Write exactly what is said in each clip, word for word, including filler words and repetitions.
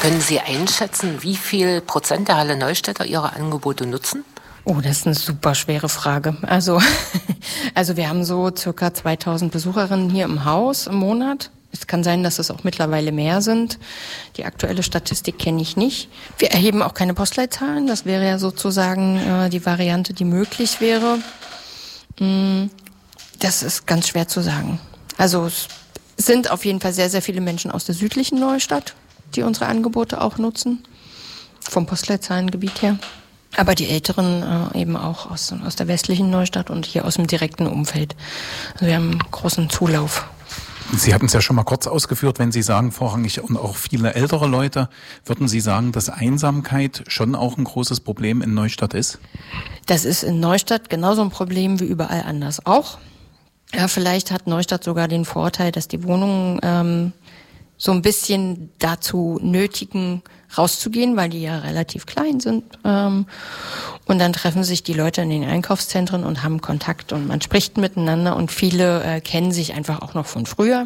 Können Sie einschätzen, wie viel Prozent der Halle Neustädter Ihre Angebote nutzen? Oh, das ist eine super schwere Frage. Also, also wir haben so circa zweitausend Besucherinnen hier im Haus im Monat. Es kann sein, dass es auch mittlerweile mehr sind. Die aktuelle Statistik kenne ich nicht. Wir erheben auch keine Postleitzahlen. Das wäre ja sozusagen äh, die Variante, die möglich wäre. Mm, das ist ganz schwer zu sagen. Also es sind auf jeden Fall sehr, sehr viele Menschen aus der südlichen Neustadt, die unsere Angebote auch nutzen. Vom Postleitzahlengebiet her. Aber die Älteren äh, eben auch aus, aus der westlichen Neustadt und hier aus dem direkten Umfeld. Also wir haben einen großen Zulauf. Sie hatten es ja schon mal kurz ausgeführt, wenn Sie sagen vorrangig und auch viele ältere Leute, würden Sie sagen, dass Einsamkeit schon auch ein großes Problem in Neustadt ist? Das ist in Neustadt genauso ein Problem wie überall anders auch. Ja, vielleicht hat Neustadt sogar den Vorteil, dass die Wohnungen ähm, so ein bisschen dazu nötigen, rauszugehen, weil die ja relativ klein sind. Ähm, und dann treffen sich die Leute in den Einkaufszentren und haben Kontakt und man spricht miteinander und viele äh, kennen sich einfach auch noch von früher.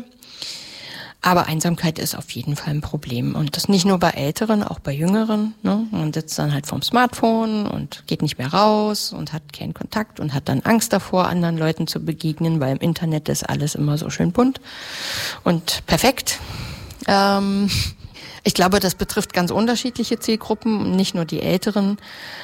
Aber Einsamkeit ist auf jeden Fall ein Problem. Und das nicht nur bei Älteren, auch bei Jüngeren. Ne? Man sitzt dann halt vorm Smartphone und geht nicht mehr raus und hat keinen Kontakt und hat dann Angst davor, anderen Leuten zu begegnen, weil im Internet ist alles immer so schön bunt und perfekt. Ähm, ich glaube, das betrifft ganz unterschiedliche Zielgruppen, nicht nur die Älteren.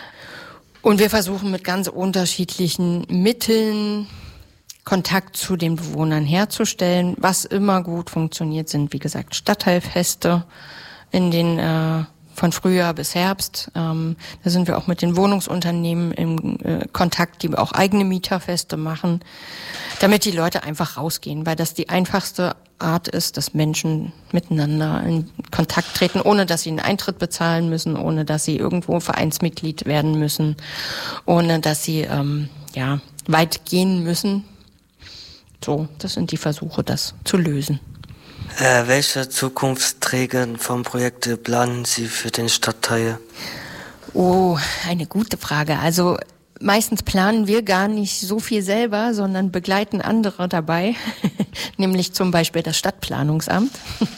Und wir versuchen mit ganz unterschiedlichen Mitteln Kontakt zu den Bewohnern herzustellen. Was immer gut funktioniert, sind, wie gesagt, Stadtteilfeste in den äh, von Frühjahr bis Herbst. Ähm, da sind wir auch mit den Wohnungsunternehmen im äh, Kontakt, die auch eigene Mieterfeste machen, damit die Leute einfach rausgehen, weil das die einfachste Art ist, dass Menschen miteinander in Kontakt treten, ohne dass sie einen Eintritt bezahlen müssen, ohne dass sie irgendwo Vereinsmitglied werden müssen, ohne dass sie ähm, ja weit gehen müssen. So, das sind die Versuche, das zu lösen. Äh, welche Zukunftsträger vom Projekt planen Sie für den Stadtteil? Oh, eine gute Frage. Also meistens planen wir gar nicht so viel selber, sondern begleiten andere dabei, nämlich zum Beispiel das Stadtplanungsamt.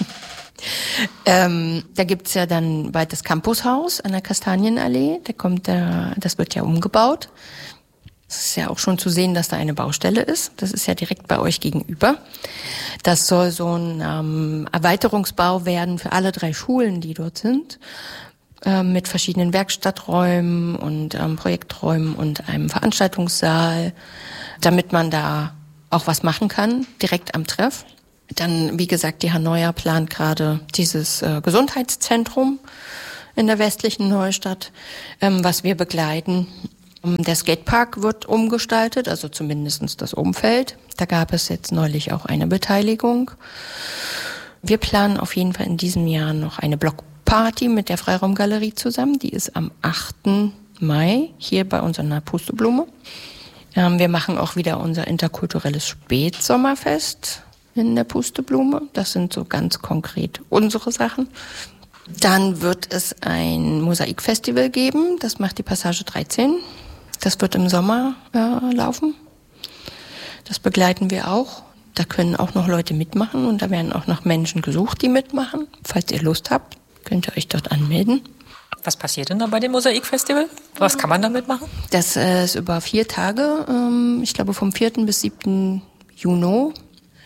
ähm, da gibt's ja dann bald das Campushaus an der Kastanienallee. Da kommt der, das wird ja umgebaut. Es ist ja auch schon zu sehen, dass da eine Baustelle ist. Das ist ja direkt bei euch gegenüber. Das soll so ein ähm, Erweiterungsbau werden für alle drei Schulen, die dort sind, äh, mit verschiedenen Werkstatträumen und ähm, Projekträumen und einem Veranstaltungssaal, damit man da auch was machen kann, direkt am Treff. Dann, wie gesagt, die Hannoia plant gerade dieses äh, Gesundheitszentrum in der westlichen Neustadt, ähm, was wir begleiten. Der Skatepark wird umgestaltet, also zumindest das Umfeld. Da gab es jetzt neulich auch eine Beteiligung. Wir planen auf jeden Fall in diesem Jahr noch eine Blockparty mit der Freiraumgalerie zusammen. Die ist am achten Mai hier bei uns an der Pusteblume. Ähm, wir machen auch wieder unser interkulturelles Spätsommerfest in der Pusteblume. Das sind so ganz konkret unsere Sachen. Dann wird es ein Mosaikfestival geben. Das macht die Passage dreizehn. Das wird im Sommer äh, laufen. Das begleiten wir auch. Da können auch noch Leute mitmachen und da werden auch noch Menschen gesucht, die mitmachen. Falls ihr Lust habt, könnt ihr euch dort anmelden. Was passiert denn da bei dem Mosaikfestival? Was kann man damit machen? Das äh, ist über vier Tage, ähm, ich glaube vom vierten bis siebten Juni.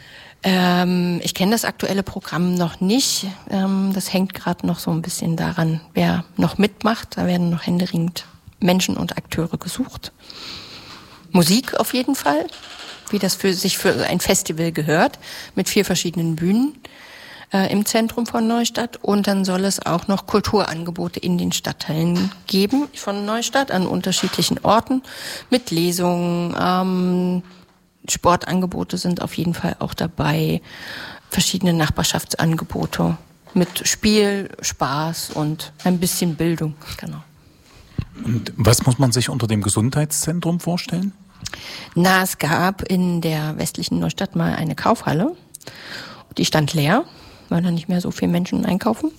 Ähm, ich kenne das aktuelle Programm noch nicht. Ähm, das hängt gerade noch so ein bisschen daran, wer noch mitmacht. Da werden noch händeringend Menschen und Akteure gesucht. Musik auf jeden Fall, wie das für sich für ein Festival gehört, mit vier verschiedenen Bühnen äh, im Zentrum von Neustadt. Und dann soll es auch noch Kulturangebote in den Stadtteilen geben von Neustadt an unterschiedlichen Orten mit Lesungen. Ähm, Sportangebote sind auf jeden Fall auch dabei, verschiedene Nachbarschaftsangebote mit Spiel, Spaß und ein bisschen Bildung. Genau. Und was muss man sich unter dem Gesundheitszentrum vorstellen? Na, es gab in der westlichen Neustadt mal eine Kaufhalle. Die stand leer, weil da nicht mehr so viele Menschen einkaufen.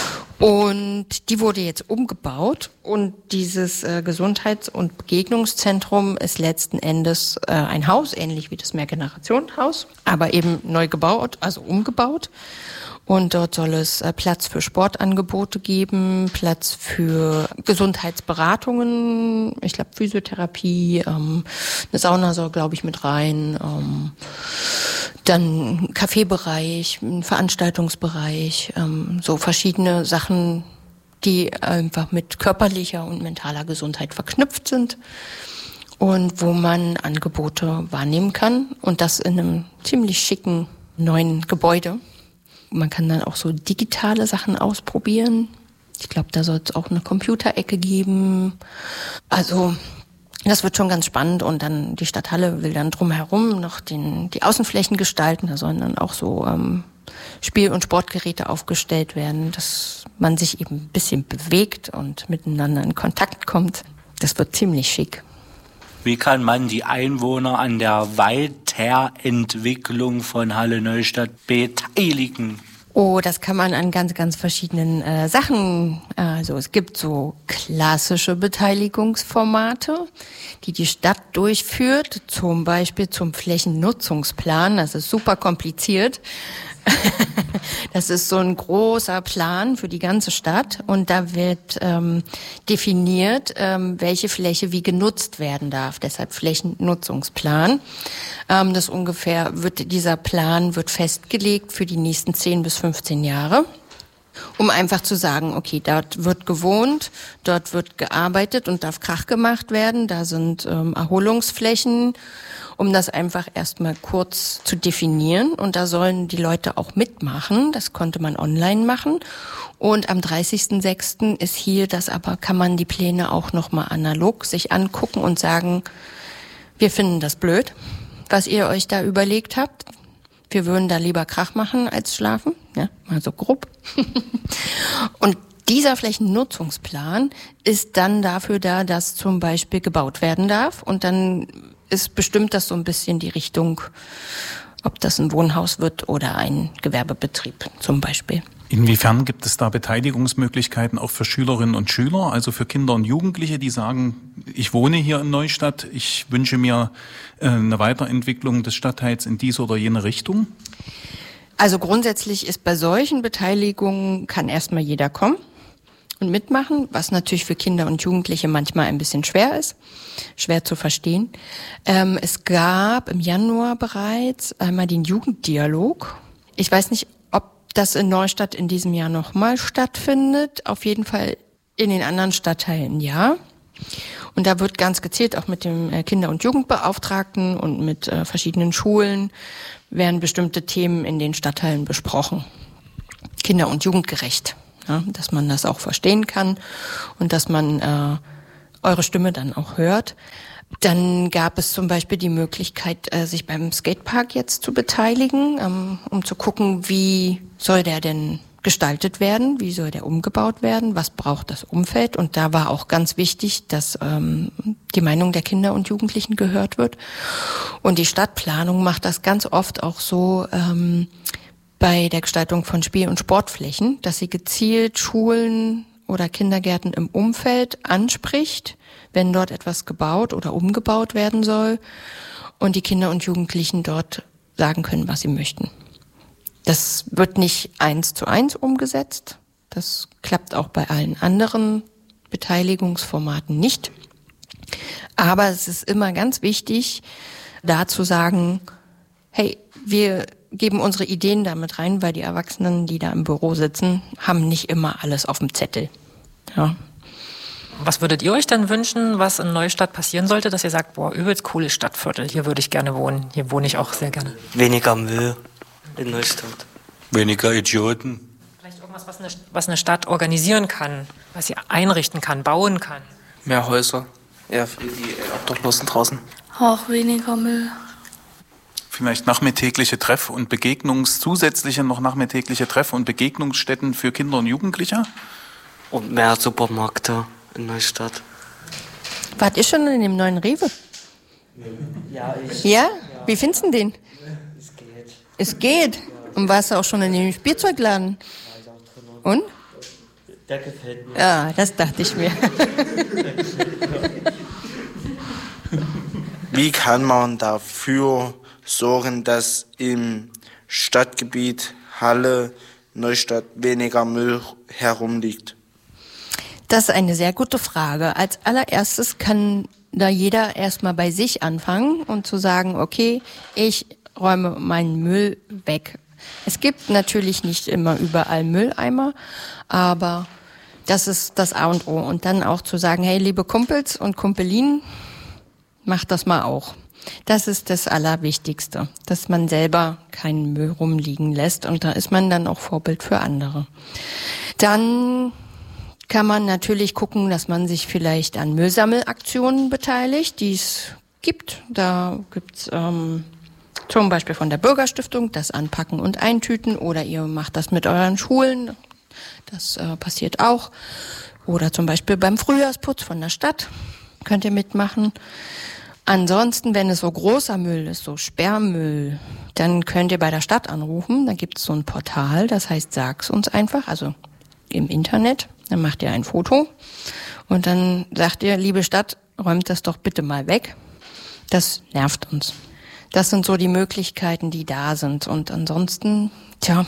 Und die wurde jetzt umgebaut. Und dieses äh, Gesundheits- und Begegnungszentrum ist letzten Endes äh, ein Haus, ähnlich wie das Mehrgenerationenhaus, aber eben neu gebaut, also umgebaut. Und dort soll es äh, Platz für Sportangebote geben, Platz für Gesundheitsberatungen, ich glaube Physiotherapie, ähm, eine Sauna soll, glaube ich, mit rein, ähm, dann Kaffeebereich, ein Veranstaltungsbereich, ähm, so verschiedene Sachen, die einfach mit körperlicher und mentaler Gesundheit verknüpft sind und wo man Angebote wahrnehmen kann und das in einem ziemlich schicken neuen Gebäude. Man kann dann auch so digitale Sachen ausprobieren. Ich glaube, da soll es auch eine Computerecke geben. Also das wird schon ganz spannend und dann die Stadthalle will dann drumherum noch den, die Außenflächen gestalten. Da sollen dann auch so ähm, Spiel- und Sportgeräte aufgestellt werden, dass man sich eben ein bisschen bewegt und miteinander in Kontakt kommt. Das wird ziemlich schick. Wie kann man die Einwohner an der Weiterentwicklung von Halle Neustadt beteiligen? Oh, das kann man an ganz, ganz verschiedenen äh, Sachen. Also es gibt so klassische Beteiligungsformate, die die Stadt durchführt, zum Beispiel zum Flächennutzungsplan. Das ist super kompliziert. Das ist so ein großer Plan für die ganze Stadt und da wird ähm, definiert, ähm, welche Fläche wie genutzt werden darf. Deshalb Flächennutzungsplan. Ähm, das ungefähr wird dieser Plan wird festgelegt für die nächsten zehn bis fünfzehn Jahre. Um einfach zu sagen, okay, dort wird gewohnt, dort wird gearbeitet und darf Krach gemacht werden. Da sind ähm, Erholungsflächen, um das einfach erstmal kurz zu definieren. Und da sollen die Leute auch mitmachen. Das konnte man online machen. Und am dreißigsten sechsten ist hier das aber, kann man die Pläne auch nochmal analog sich angucken und sagen, wir finden das blöd, was ihr euch da überlegt habt. Wir würden da lieber Krach machen als schlafen, ja, mal so grob. Und dieser Flächennutzungsplan ist dann dafür da, dass zum Beispiel gebaut werden darf. Und dann ist bestimmt das so ein bisschen die Richtung, ob das ein Wohnhaus wird oder ein Gewerbebetrieb zum Beispiel. Inwiefern gibt es da Beteiligungsmöglichkeiten auch für Schülerinnen und Schüler, also für Kinder und Jugendliche, die sagen, ich wohne hier in Neustadt, ich wünsche mir eine Weiterentwicklung des Stadtteils in diese oder jene Richtung? Also grundsätzlich ist bei solchen Beteiligungen kann erstmal jeder kommen und mitmachen, was natürlich für Kinder und Jugendliche manchmal ein bisschen schwer ist, schwer zu verstehen. Ähm, es gab im Januar bereits einmal den Jugenddialog. Ich weiß nicht, das in Neustadt in diesem Jahr nochmal stattfindet. Auf jeden Fall in den anderen Stadtteilen ja. Und da wird ganz gezielt auch mit dem Kinder- und Jugendbeauftragten und mit äh, verschiedenen Schulen werden bestimmte Themen in den Stadtteilen besprochen. Kinder- und Jugendgerecht. Ja, dass man das auch verstehen kann und dass man äh, eure Stimme dann auch hört. Dann gab es zum Beispiel die Möglichkeit, sich beim Skatepark jetzt zu beteiligen, um zu gucken, wie soll der denn gestaltet werden, wie soll der umgebaut werden, was braucht das Umfeld. Und da war auch ganz wichtig, dass ähm, die Meinung der Kinder und Jugendlichen gehört wird. Und die Stadtplanung macht das ganz oft auch so ähm, bei der Gestaltung von Spiel- und Sportflächen, dass sie gezielt Schulen oder Kindergärten im Umfeld anspricht, wenn dort etwas gebaut oder umgebaut werden soll und die Kinder und Jugendlichen dort sagen können, was sie möchten. Das wird nicht eins zu eins umgesetzt. Das klappt auch bei allen anderen Beteiligungsformaten nicht. Aber es ist immer ganz wichtig, da zu sagen, hey, wir geben unsere Ideen damit rein, weil die Erwachsenen, die da im Büro sitzen, haben nicht immer alles auf dem Zettel. Ja. Was würdet ihr euch dann wünschen, was in Neustadt passieren sollte, dass ihr sagt, boah, übelst cooles Stadtviertel, hier würde ich gerne wohnen, hier wohne ich auch sehr gerne? Weniger Müll in Neustadt. Weniger Idioten. Vielleicht irgendwas, was eine, was eine Stadt organisieren kann, was sie einrichten kann, bauen kann. Mehr Häuser, eher für die Obdachlosen draußen. Auch weniger Müll. Vielleicht nachmittägliche Treff- und Begegnungs-, zusätzliche noch nachmittägliche Treff- und Begegnungsstätten für Kinder und Jugendliche? Und mehr Supermärkte in Neustadt. Wart ihr schon in dem neuen Rewe? Ja, ich. Ja? Wie findest du den? Es geht. Es geht. Und warst du auch schon in dem Spielzeugladen? Und? Der gefällt mir. Ja, das dachte ich mir. Wie kann man dafür sorgen, dass im Stadtgebiet Halle Neustadt weniger Müll herumliegt? Das ist eine sehr gute Frage. Als allererstes kann da jeder erstmal bei sich anfangen und zu sagen, okay, ich räume meinen Müll weg. Es gibt natürlich nicht immer überall Mülleimer, aber das ist das A und O. Und dann auch zu sagen, hey, liebe Kumpels und Kumpelinen, macht das mal auch. Das ist das Allerwichtigste, dass man selber keinen Müll rumliegen lässt und da ist man dann auch Vorbild für andere. Dann kann man natürlich gucken, dass man sich vielleicht an Müllsammelaktionen beteiligt, die es gibt. Da gibt's ähm, zum Beispiel von der Bürgerstiftung das Anpacken und Eintüten oder ihr macht das mit euren Schulen. Das äh, passiert auch. Oder zum Beispiel beim Frühjahrsputz von der Stadt könnt ihr mitmachen. Ansonsten, wenn es so großer Müll ist, so Sperrmüll, dann könnt ihr bei der Stadt anrufen. Da gibt es so ein Portal, das heißt Sag's uns einfach, also im Internet. Dann macht ihr ein Foto und dann sagt ihr, liebe Stadt, räumt das doch bitte mal weg. Das nervt uns. Das sind so die Möglichkeiten, die da sind. Und ansonsten, tja,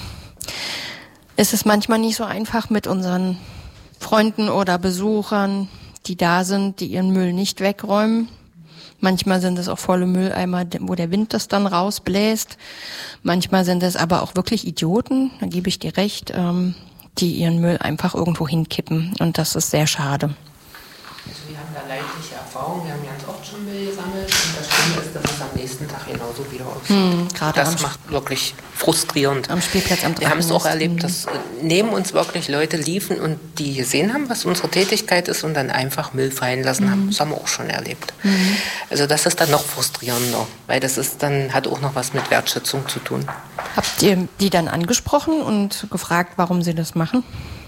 ist es manchmal nicht so einfach mit unseren Freunden oder Besuchern, die da sind, die ihren Müll nicht wegräumen. Manchmal sind es auch volle Mülleimer, wo der Wind das dann rausbläst. Manchmal sind es aber auch wirklich Idioten, da gebe ich dir recht, ähm, die ihren Müll einfach irgendwo hinkippen. Und das ist sehr schade. Also wir haben da leidliche Erfahrungen, wir haben ganz oft schon Müll gesammelt und das Schlimme ist, dass es am nächsten Tag genauso wieder aussieht. Hm, gerade das am macht wirklich frustrierend. Am Spielplatz am Wir haben es auch erlebt, Drachenlust. dass äh, neben uns wirklich Leute liefen und die gesehen haben, was unsere Tätigkeit ist und dann einfach Müll fallen lassen Mhm. haben. Das haben wir auch schon erlebt. Mhm. Also das ist dann noch frustrierender, weil das ist dann hat auch noch was mit Wertschätzung zu tun. Habt ihr die dann angesprochen und gefragt, warum sie das machen?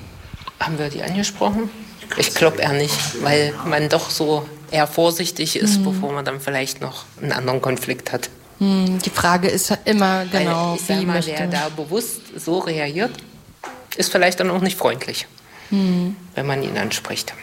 Haben wir die angesprochen? Ich glaube eher nicht, weil man doch so eher vorsichtig ist, Mhm. bevor man dann vielleicht noch einen anderen Konflikt hat. Hm, die Frage ist immer genau, Weil ich sag wie mal, möchte... wer da bewusst so reagiert, ist vielleicht dann auch nicht freundlich, Hm. wenn man ihn anspricht.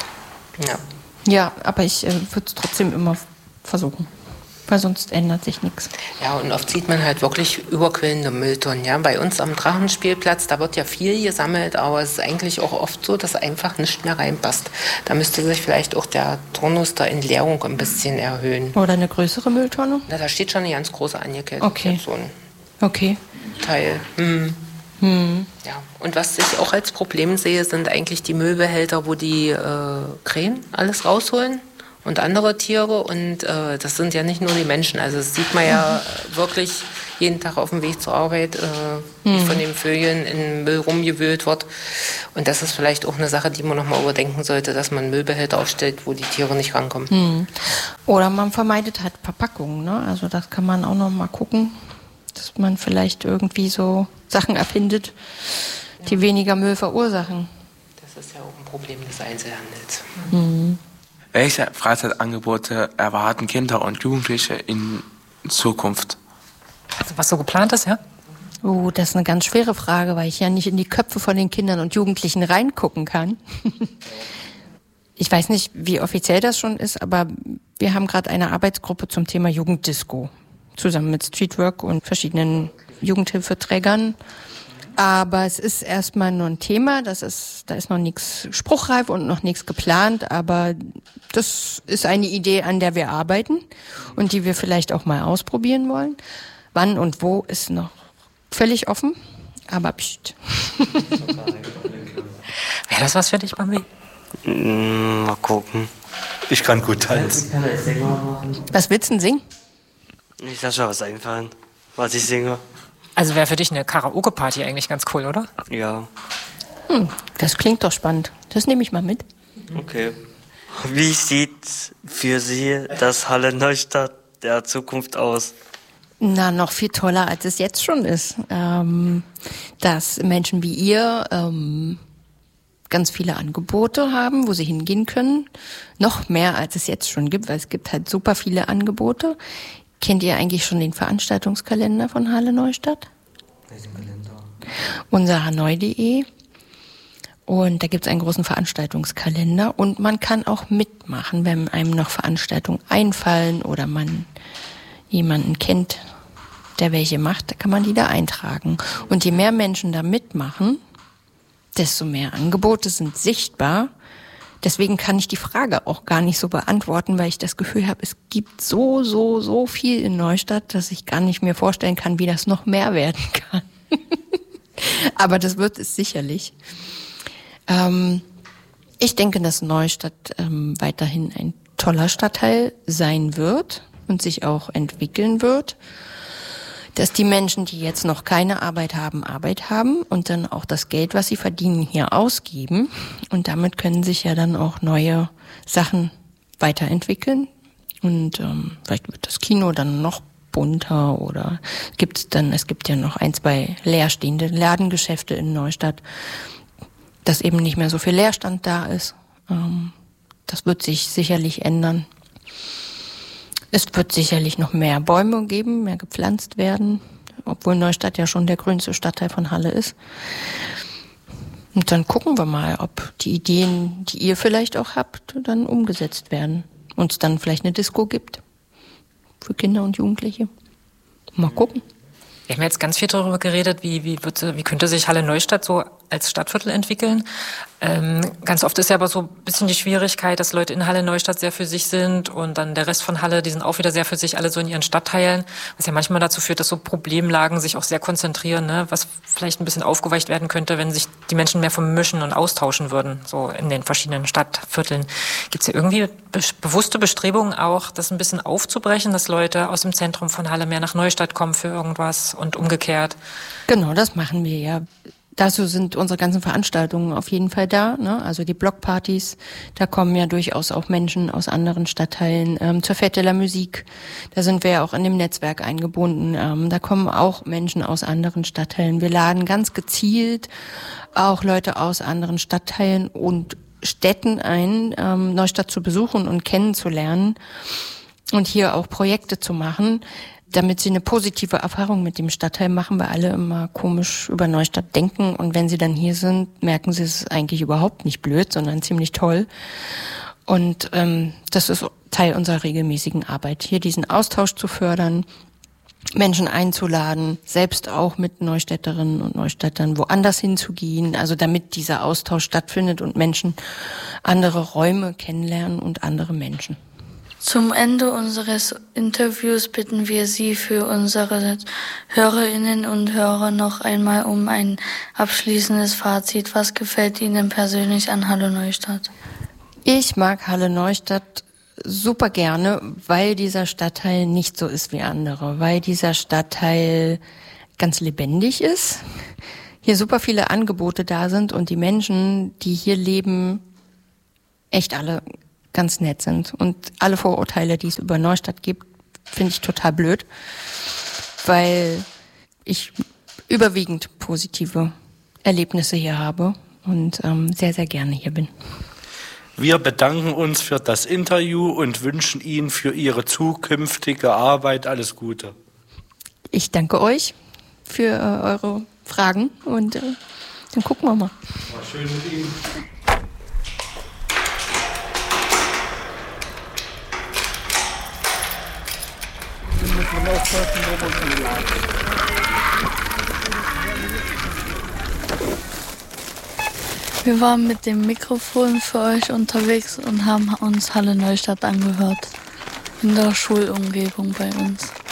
Ja. Ja, aber ich äh, würde es trotzdem immer versuchen, weil sonst ändert sich nichts. Ja, und oft sieht man halt wirklich überquellende Mülltonnen. Ja, bei uns am Drachenspielplatz, da wird ja viel gesammelt, aber es ist eigentlich auch oft so, dass einfach nichts mehr reinpasst. Da müsste sich vielleicht auch der Turnus der Entleerung ein bisschen erhöhen. Oder eine größere Mülltonne? Na, da steht schon eine ganz große angekettet. Okay. So ein Okay. Teil. Hm. Hm. Ja. Und was ich auch als Problem sehe, sind eigentlich die Müllbehälter, wo die äh, Krähen alles rausholen und andere Tiere. Und äh, das sind ja nicht nur die Menschen. Also das sieht man ja wirklich jeden Tag auf dem Weg zur Arbeit, äh, wie Mhm. von den Vögeln in Müll rumgewühlt wird. Und das ist vielleicht auch eine Sache, die man nochmal überdenken sollte, dass man Müllbehälter aufstellt, wo die Tiere nicht rankommen. Hm. Oder man vermeidet halt Verpackungen, ne? Also das kann man auch noch mal gucken, dass man vielleicht irgendwie so Sachen erfindet, die weniger Müll verursachen. Das ist ja auch ein Problem des Einzelhandels. Hm. Welche Freizeitangebote erwarten Kinder und Jugendliche in Zukunft? Also was so geplant ist, ja? Oh, das ist eine ganz schwere Frage, weil ich ja nicht in die Köpfe von den Kindern und Jugendlichen reingucken kann. Ich weiß nicht, wie offiziell das schon ist, aber wir haben gerade eine Arbeitsgruppe zum Thema Jugenddisco zusammen mit Streetwork und verschiedenen Jugendhilfeträgern. Aber es ist erstmal nur ein Thema, das ist, da ist noch nichts spruchreif und noch nichts geplant, aber das ist eine Idee, an der wir arbeiten und die wir vielleicht auch mal ausprobieren wollen. Wann und wo ist noch völlig offen, aber pst. Wäre das was für dich, Bambi? Mm, mal gucken. Ich kann gut tanzen. Was willst du denn singen? Ich lasse schon was einfallen, was ich singe. Also wäre für dich eine Karaoke-Party eigentlich ganz cool, oder? Ja. Hm, das klingt doch spannend. Das nehme ich mal mit. Okay. Wie sieht für Sie das Halle Neustadt der Zukunft aus? Na, noch viel toller, als es jetzt schon ist. Ähm, dass Menschen wie ihr ähm, ganz viele Angebote haben, wo sie hingehen können. Noch mehr, als es jetzt schon gibt, weil es gibt halt super viele Angebote. Kennt ihr eigentlich schon den Veranstaltungskalender von Halle Neustadt? Welchen Kalender? Unser hanoi punkt de. Und da gibt es einen großen Veranstaltungskalender. Und man kann auch mitmachen, wenn einem noch Veranstaltungen einfallen oder man jemanden kennt, der welche macht, kann man die da eintragen. Und je mehr Menschen da mitmachen, desto mehr Angebote sind sichtbar. Deswegen kann ich die Frage auch gar nicht so beantworten, weil ich das Gefühl habe, es gibt so, so, so viel in Neustadt, dass ich gar nicht mir vorstellen kann, wie das noch mehr werden kann. Aber das wird es sicherlich. Ähm, ich denke, dass Neustadt ähm, weiterhin ein toller Stadtteil sein wird und sich auch entwickeln wird. Dass die Menschen, die jetzt noch keine Arbeit haben, Arbeit haben und dann auch das Geld, was sie verdienen, hier ausgeben. Und damit können sich ja dann auch neue Sachen weiterentwickeln. Und ähm, vielleicht wird das Kino dann noch bunter oder gibt's dann, es gibt ja noch ein, zwei leerstehende Ladengeschäfte in Neustadt, dass eben nicht mehr so viel Leerstand da ist. Ähm, das wird sich sicherlich ändern. Es wird sicherlich noch mehr Bäume geben, mehr gepflanzt werden, obwohl Neustadt ja schon der grünste Stadtteil von Halle ist. Und dann gucken wir mal, ob die Ideen, die ihr vielleicht auch habt, dann umgesetzt werden. Und es dann vielleicht eine Disco gibt für Kinder und Jugendliche. Mal gucken. Wir haben jetzt ganz viel darüber geredet, wie, wie, wird, wie könnte sich Halle Neustadt so als Stadtviertel entwickeln. Ähm, ganz oft ist ja aber so ein bisschen die Schwierigkeit, dass Leute in Halle Neustadt sehr für sich sind und dann der Rest von Halle, die sind auch wieder sehr für sich, alle so in ihren Stadtteilen, was ja manchmal dazu führt, dass so Problemlagen sich auch sehr konzentrieren, ne? Was vielleicht ein bisschen aufgeweicht werden könnte, wenn sich die Menschen mehr vermischen und austauschen würden, so in den verschiedenen Stadtvierteln. Gibt es ja irgendwie be- bewusste Bestrebungen auch, das ein bisschen aufzubrechen, dass Leute aus dem Zentrum von Halle mehr nach Neustadt kommen für irgendwas und umgekehrt? Genau, das machen wir ja. Dazu sind unsere ganzen Veranstaltungen auf jeden Fall da, ne? Also die Blockpartys, da kommen ja durchaus auch Menschen aus anderen Stadtteilen. Ähm, zur Fête de la Musique, da sind wir ja auch in dem Netzwerk eingebunden. Ähm, da kommen auch Menschen aus anderen Stadtteilen. Wir laden ganz gezielt auch Leute aus anderen Stadtteilen und Städten ein, ähm, Neustadt zu besuchen und kennenzulernen und hier auch Projekte zu machen, damit sie eine positive Erfahrung mit dem Stadtteil machen, weil alle immer komisch über Neustadt denken. Und wenn sie dann hier sind, merken sie, es ist eigentlich überhaupt nicht blöd, sondern ziemlich toll. Und ähm, das ist Teil unserer regelmäßigen Arbeit, hier diesen Austausch zu fördern, Menschen einzuladen, selbst auch mit Neustädterinnen und Neustädtern woanders hinzugehen, also damit dieser Austausch stattfindet und Menschen andere Räume kennenlernen und andere Menschen. Zum Ende unseres Interviews bitten wir Sie für unsere Hörerinnen und Hörer noch einmal um ein abschließendes Fazit. Was gefällt Ihnen persönlich an Halle Neustadt? Ich mag Halle Neustadt super gerne, weil dieser Stadtteil nicht so ist wie andere, weil dieser Stadtteil ganz lebendig ist, hier super viele Angebote da sind und die Menschen, die hier leben, echt alle ganz nett sind. Und alle Vorurteile, die es über Neustadt gibt, finde ich total blöd, weil ich überwiegend positive Erlebnisse hier habe und ähm, sehr, sehr gerne hier bin. Wir bedanken uns für das Interview und wünschen Ihnen für Ihre zukünftige Arbeit alles Gute. Ich danke euch für äh, eure Fragen und äh, dann gucken wir mal. War schön mit Ihnen. Wir waren mit dem Mikrofon für euch unterwegs und haben uns Halle Neustadt angehört. In der Schulumgebung bei uns.